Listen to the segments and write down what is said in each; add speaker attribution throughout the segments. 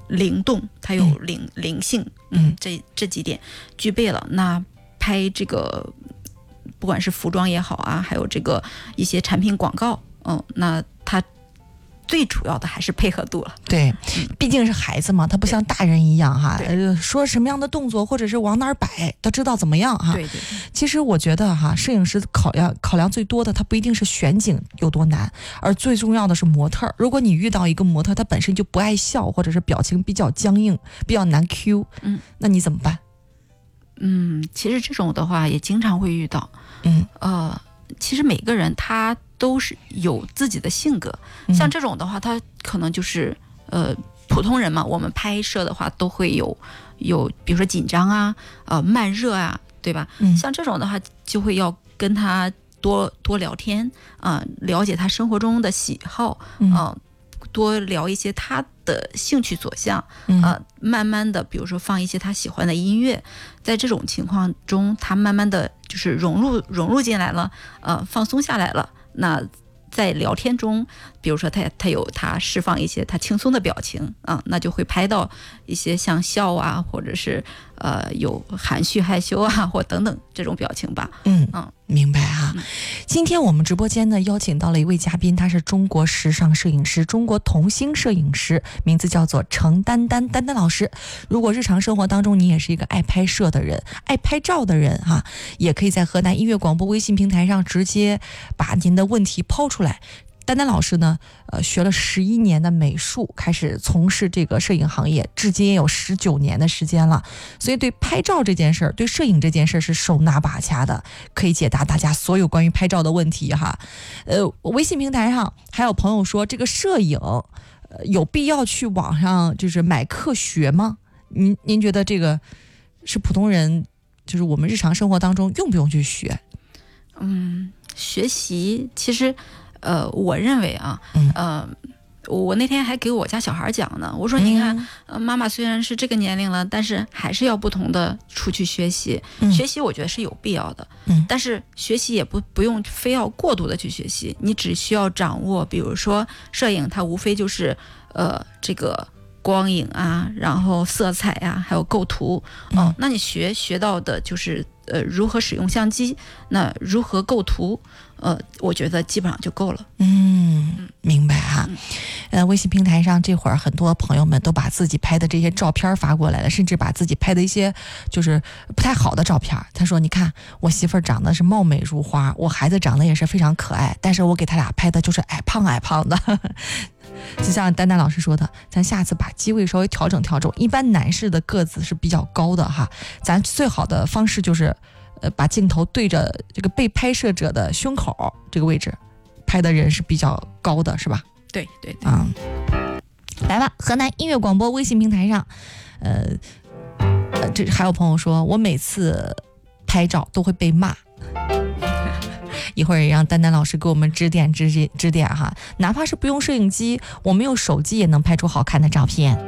Speaker 1: 灵动，它有灵性，这几点具备了，那拍这个不管是服装也好啊，还有这个一些产品广告，那它最主要的还是配合度了。
Speaker 2: 对，毕竟是孩子嘛，他不像大人一样哈，说什么样的动作或者是往哪儿摆都知道怎么样哈。
Speaker 1: 对。
Speaker 2: 其实我觉得哈，摄影师考量最多的，他不一定是选景有多难，而最重要的是模特。如果你遇到一个模特，他本身就不爱笑，或者是表情比较僵硬，比较难 Q，那你怎么办？
Speaker 1: 其实这种的话也经常会遇到。其实每个人他都是有自己的性格，像这种的话，他可能就是普通人嘛，我们拍摄的话都会有比如说紧张啊，慢热啊，对吧？像这种的话，就会要跟他多聊天了解他生活中的喜好，多聊一些他的兴趣所向，慢慢的，比如说放一些他喜欢的音乐，在这种情况中，他慢慢的就是融入进来了，放松下来了。那在聊天中，比如说他释放一些他轻松的表情那就会拍到一些像笑啊，或者是有含蓄害羞啊，或等等这种表情吧。
Speaker 2: 明白哈。今天我们直播间呢邀请到了一位嘉宾，他是中国时尚摄影师、中国童星摄影师，名字叫做程丹丹老师。如果日常生活当中你也是一个爱拍摄的人、爱拍照的人哈，也可以在河南音乐广播微信平台上直接把您的问题抛出来。丹丹老师呢，学了11年的美术，开始从事这个摄影行业，至今也有19年的时间了，所以对拍照这件事儿，对摄影这件事儿是手拿把掐的，可以解答大家所有关于拍照的问题哈。微信平台上还有朋友说，这个摄影有必要去网上就是买课学吗？您觉得这个是普通人，就是我们日常生活当中用不用去学？
Speaker 1: 学习其实。我认为我那天还给我家小孩讲呢，我说你看，妈妈虽然是这个年龄了，但是还是要不同的出去学习。学习我觉得是有必要的，但是学习也不用非要过度的去学习，你只需要掌握，比如说摄影，它无非就是这个光影啊，然后色彩啊，还有构图。那你学到的就是如何使用相机，那如何构图，我觉得基本上就够了。
Speaker 2: 明白哈。微信平台上这会儿很多朋友们都把自己拍的这些照片发过来了，甚至把自己拍的一些就是不太好的照片。他说：“你看，我媳妇儿长得是貌美如花，我孩子长得也是非常可爱，但是我给他俩拍的就是矮胖的。”就像丹丹老师说的，咱下次把机位稍微调整。一般男士的个子是比较高的哈，咱最好的方式就是把镜头对着这个被拍摄者的胸口这个位置，拍的人是比较高的，是吧？
Speaker 1: 对。
Speaker 2: 来吧，河南音乐广播微信平台上，这还有朋友说，我每次拍照都会被骂。一会儿也让丹丹老师给我们指点哈，哪怕是不用摄影机，我们用手机也能拍出好看的照片。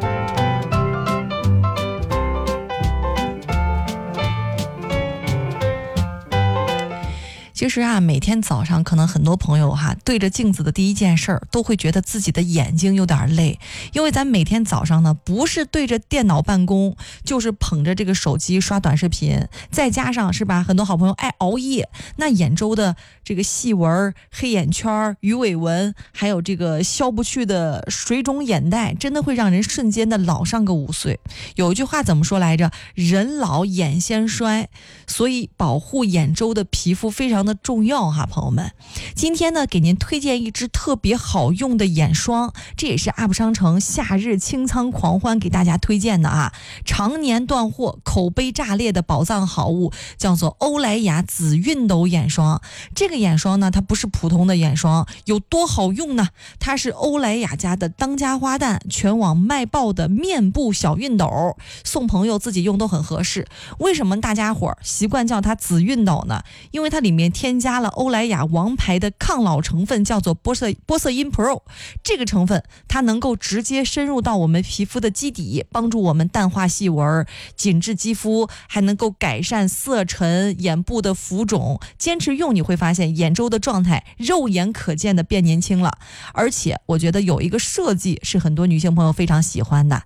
Speaker 2: 其实每天早上可能很多朋友对着镜子的第一件事儿都会觉得自己的眼睛有点累，因为咱每天早上呢不是对着电脑办公，就是捧着这个手机刷短视频，再加上是吧，很多好朋友爱熬夜，那眼周的这个细纹、黑眼圈、鱼尾纹，还有这个消不去的水肿眼袋，真的会让人瞬间的老上个5岁。有一句话怎么说来着？人老眼先衰，所以保护眼周的皮肤非常的重要哈，朋友们。今天呢，给您推荐一支特别好用的眼霜，这也是 UP 商城夏日清仓狂欢给大家推荐的常年断货、口碑炸裂的宝藏好物，叫做欧莱雅紫熨斗眼霜。这个眼霜呢，它不是普通的眼霜，有多好用呢？它是欧莱雅家的当家花旦，全网卖爆的面部小熨斗，送朋友自己用都很合适。为什么大家伙习惯叫它紫熨斗呢？因为它里面添加了欧莱雅王牌的抗老成分，叫做玻色因 Pro。 这个成分它能够直接深入到我们皮肤的基底，帮助我们淡化细纹、紧致肌肤，还能够改善色沉、眼部的浮肿。坚持用你会发现眼周的状态肉眼可见的变年轻了。而且我觉得有一个设计是很多女性朋友非常喜欢的，